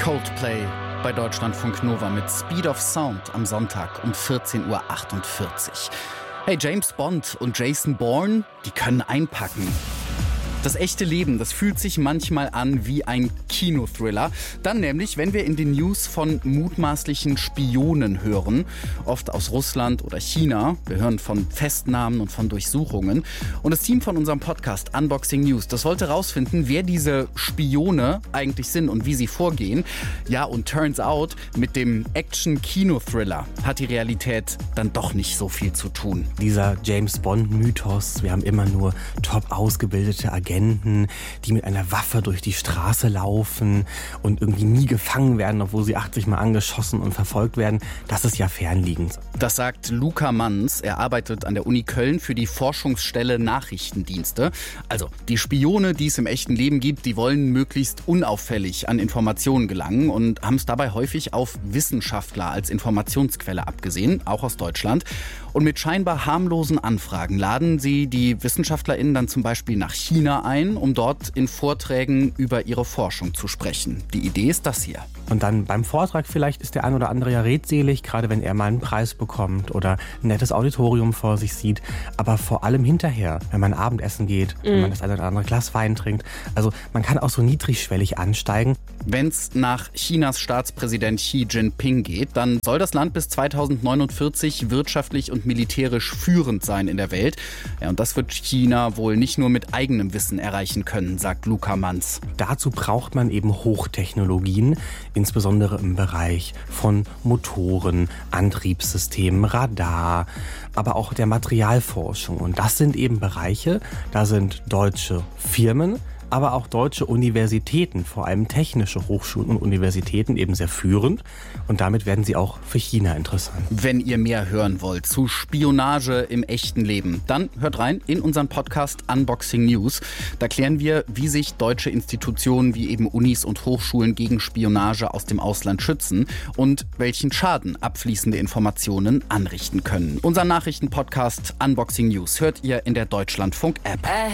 Coldplay bei Deutschlandfunk Nova mit Speed of Sound am Sonntag um 14:48 Uhr. Hey, James Bond und Jason Bourne, die können einpacken. Das echte Leben, das fühlt sich manchmal an wie ein Kinothriller. Dann nämlich, wenn wir in den News von mutmaßlichen Spionen hören, oft aus Russland oder China. Wir hören von Festnahmen und von Durchsuchungen. Und das Team von unserem Podcast Unboxing News, das wollte rausfinden, wer diese Spione eigentlich sind und wie sie vorgehen. Ja, und turns out, mit dem Action-Kinothriller hat die Realität dann doch nicht so viel zu tun. Dieser James-Bond-Mythos, wir haben immer nur top ausgebildete Agenten, die mit einer Waffe durch die Straße laufen und irgendwie nie gefangen werden, obwohl sie 80 Mal angeschossen und verfolgt werden, das ist ja fernliegend. Das sagt Luca Manns. Er arbeitet an der Uni Köln für die Forschungsstelle Nachrichtendienste. Also die Spione, die es im echten Leben gibt, die wollen möglichst unauffällig an Informationen gelangen und haben es dabei häufig auf Wissenschaftler als Informationsquelle abgesehen, auch aus Deutschland. Und mit scheinbar harmlosen Anfragen laden sie die WissenschaftlerInnen dann zum Beispiel nach China ein, um dort in Vorträgen über ihre Forschung zu sprechen. Die Idee ist das hier. Und dann beim Vortrag vielleicht ist der ein oder andere ja redselig, gerade wenn er mal einen Preis bekommt oder ein nettes Auditorium vor sich sieht. Aber vor allem hinterher, wenn man Abendessen geht, wenn man das eine oder andere Glas Wein trinkt. Also man kann auch so niedrigschwellig ansteigen. Wenn es nach Chinas Staatspräsident Xi Jinping geht, dann soll das Land bis 2049 wirtschaftlich und militärisch führend sein in der Welt. Ja, und das wird China wohl nicht nur mit eigenem Wissen erreichen können, sagt Luca Manns. Dazu braucht man eben Hochtechnologien, insbesondere im Bereich von Motoren, Antriebssystemen, Radar, aber auch der Materialforschung. Und das sind eben Bereiche, da sind deutsche Firmen, aber auch deutsche Universitäten, vor allem technische Hochschulen und Universitäten, eben sehr führend. Und damit werden sie auch für China interessant. Wenn ihr mehr hören wollt zu Spionage im echten Leben, dann hört rein in unseren Podcast Unboxing News. Da klären wir, wie sich deutsche Institutionen wie eben Unis und Hochschulen gegen Spionage aus dem Ausland schützen und welchen Schaden abfließende Informationen anrichten können. Unser Nachrichtenpodcast Unboxing News hört ihr in der Deutschlandfunk-App.